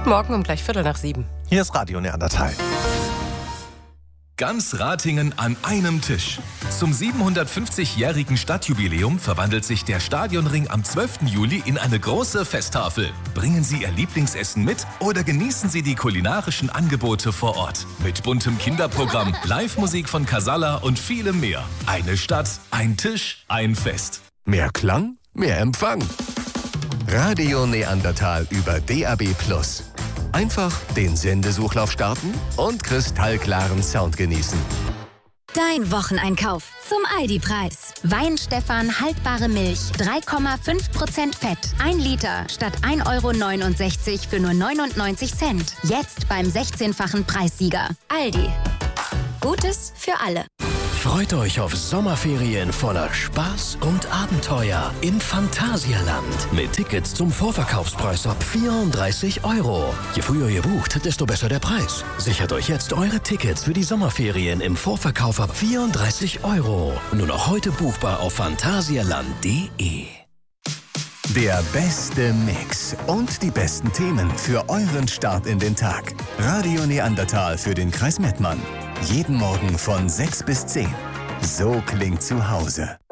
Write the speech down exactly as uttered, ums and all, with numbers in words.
Morgen um gleich Viertel nach sieben. Hier ist Radio Neandertal. Ganz Ratingen an einem Tisch. Zum siebenhundertfünfzigjährigen Stadtjubiläum verwandelt sich der Stadionring am zwölften Juli in eine große Festtafel. Bringen Sie Ihr Lieblingsessen mit oder genießen Sie die kulinarischen Angebote vor Ort. Mit buntem Kinderprogramm, Live-Musik von Casalla und vielem mehr. Eine Stadt, ein Tisch, ein Fest. Mehr Klang, mehr Empfang. Radio Neandertal über D A B plus. Einfach den Sendesuchlauf starten und kristallklaren Sound genießen. Dein Wocheneinkauf zum Aldi-Preis. Weinstefan haltbare Milch, drei Komma fünf Prozent Fett. ein Liter statt ein Euro neunundsechzig für nur neunundneunzig Cent. Jetzt beim sechzehnfachen Preissieger. Aldi. Gutes für alle. Freut euch auf Sommerferien voller Spaß und Abenteuer im Phantasialand. Mit Tickets zum Vorverkaufspreis ab vierunddreißig Euro. Je früher ihr bucht, desto besser der Preis. Sichert euch jetzt eure Tickets für die Sommerferien im Vorverkauf ab vierunddreißig Euro. Nur noch heute buchbar auf phantasialand punkt de. Der beste Mix und die besten Themen für euren Start in den Tag. Radio Neandertal für den Kreis Mettmann. Jeden Morgen von sechs bis zehn. So klingt zu Hause.